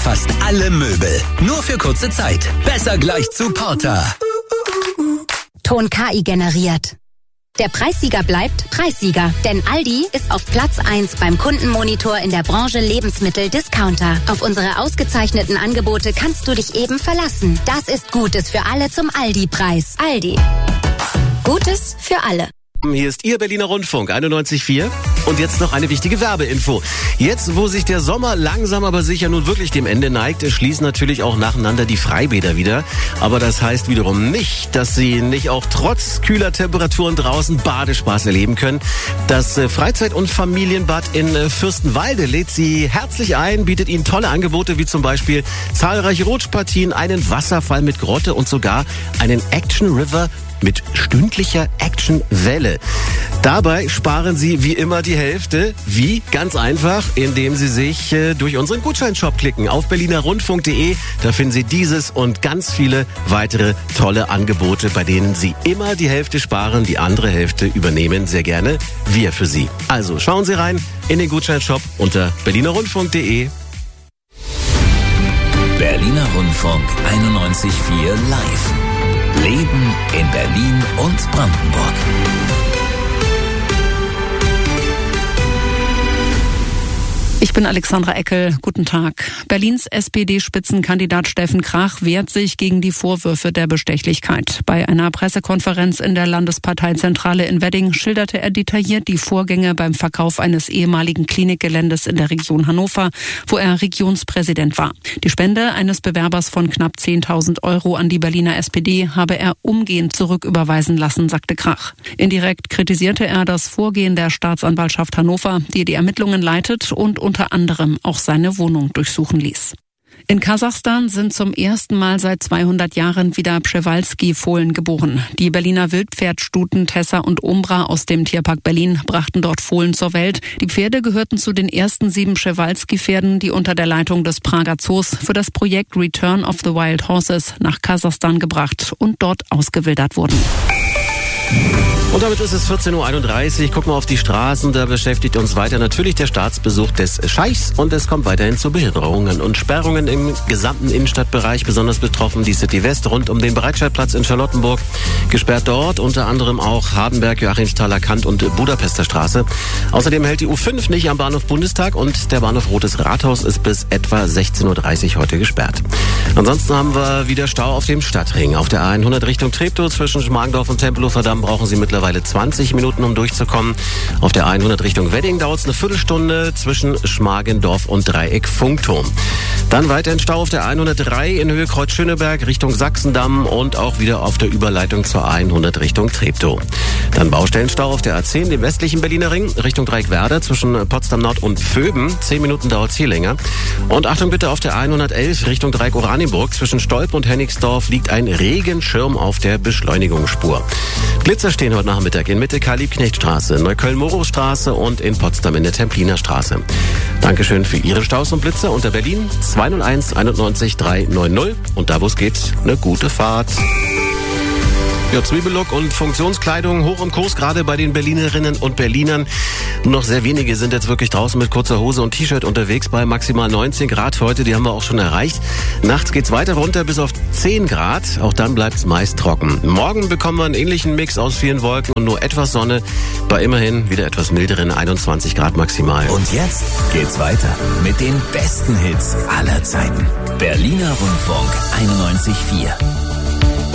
fast alle Möbel. Nur für kurze Zeit. Besser gleich zu Porter. Ton KI generiert. Der Preissieger bleibt Preissieger, denn Aldi ist auf Platz 1 beim Kundenmonitor in der Branche Lebensmittel-Discounter. Auf unsere ausgezeichneten Angebote kannst du dich eben verlassen. Das ist Gutes für alle zum Aldi-Preis. Aldi. Gutes für alle. Hier ist Ihr Berliner Rundfunk 91.4 und jetzt noch eine wichtige Werbeinfo. Jetzt, wo sich der Sommer langsam aber sicher nun wirklich dem Ende neigt, schließen natürlich auch nacheinander die Freibäder wieder. Aber das heißt wiederum nicht, dass Sie nicht auch trotz kühler Temperaturen draußen Badespaß erleben können. Das Freizeit- und Familienbad in Fürstenwalde lädt Sie herzlich ein, bietet Ihnen tolle Angebote wie zum Beispiel zahlreiche Rutschpartien, einen Wasserfall mit Grotte und sogar einen Action River mit stündlicher Actionwelle. Dabei sparen Sie wie immer die Hälfte. Wie? Ganz einfach, indem Sie sich durch unseren Gutscheinshop klicken auf berlinerrundfunk.de. Da finden Sie dieses und ganz viele weitere tolle Angebote, bei denen Sie immer die Hälfte sparen, die andere Hälfte übernehmen sehr gerne wir für Sie. Also schauen Sie rein in den Gutscheinshop unter berlinerrundfunk.de. Berliner Rundfunk 91.4 live. Leben in Berlin und Brandenburg. Ich bin Alexandra Eckel. Guten Tag. Berlins SPD-Spitzenkandidat Steffen Krach wehrt sich gegen die Vorwürfe der Bestechlichkeit. Bei einer Pressekonferenz in der Landesparteizentrale in Wedding schilderte er detailliert die Vorgänge beim Verkauf eines ehemaligen Klinikgeländes in der Region Hannover, wo er Regionspräsident war. Die Spende eines Bewerbers von knapp 10.000 € an die Berliner SPD habe er umgehend zurücküberweisen lassen, sagte Krach. Indirekt kritisierte er das Vorgehen der Staatsanwaltschaft Hannover, die die Ermittlungen leitet und unter anderem auch seine Wohnung durchsuchen ließ. In Kasachstan sind zum ersten Mal seit 200 Jahren wieder Przewalski-Fohlen geboren. Die Berliner Wildpferdstuten Tessa und Umbra aus dem Tierpark Berlin brachten dort Fohlen zur Welt. Die Pferde gehörten zu den ersten 7 Przewalski-Pferden, die unter der Leitung des Prager Zoos für das Projekt Return of the Wild Horses nach Kasachstan gebracht und dort ausgewildert wurden. Und damit ist es 14.31 Uhr. Gucken wir auf die Straßen. Da beschäftigt uns weiter natürlich der Staatsbesuch des Scheichs. Und es kommt weiterhin zu Behinderungen und Sperrungen im gesamten Innenstadtbereich. Besonders betroffen die City West rund um den Breitscheidplatz in Charlottenburg. Gesperrt dort unter anderem auch Hardenberg, Joachimsthaler Kant und Budapester Straße. Außerdem hält die U5 nicht am Bahnhof Bundestag. Und der Bahnhof Rotes Rathaus ist bis etwa 16.30 Uhr heute gesperrt. Ansonsten haben wir wieder Stau auf dem Stadtring. Auf der A100 Richtung Treptow zwischen Schmargendorf und Tempelhofer Damm brauchen Sie mittlerweile 20 Minuten, um durchzukommen. Auf der A100 Richtung Wedding dauert es eine Viertelstunde zwischen Schmargendorf und Dreieck Funkturm. Dann weiter in Stau auf der A103 in Höhe Kreuz Schöneberg Richtung Sachsendamm und auch wieder auf der Überleitung zur A100 Richtung Treptow. Dann Baustellenstau auf der A10, dem westlichen Berliner Ring, Richtung Dreieckwerder zwischen Potsdam Nord und Vöben. 10 Minuten dauert es hier länger. Und Achtung bitte, auf der A111 Richtung Dreieck Oranienburg zwischen Stolp und Hennigsdorf liegt ein Regenschirm auf der Beschleunigungsspur. Blitzer stehen heute Nachmittag in Mitte Karl-Liebknecht-Straße, Neukölln-Morow-Straße und in Potsdam in der Templiner Straße. Dankeschön für Ihre Staus und Blitzer unter Berlin 201 91 390 und da wo es geht, eine gute Fahrt. Ja, Zwiebellook und Funktionskleidung hoch im Kurs, gerade bei den Berlinerinnen und Berlinern. Nur noch sehr wenige sind jetzt wirklich draußen mit kurzer Hose und T-Shirt unterwegs bei maximal 19 Grad heute. Die haben wir auch schon erreicht. Nachts geht's weiter runter bis auf 10 Grad. Auch dann bleibt's meist trocken. Morgen bekommen wir einen ähnlichen Mix aus vielen Wolken und nur etwas Sonne bei immerhin wieder etwas milderen 21 Grad maximal. Und jetzt geht's weiter mit den besten Hits aller Zeiten. Berliner Rundfunk 91.4.